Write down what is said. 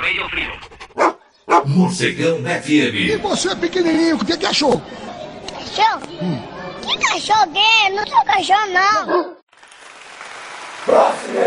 meio frio. Morcegão FM. E você, pequenininho, o que achou? Cachorro? Que cachorro que é? Não sou cachorro, não. Próximo.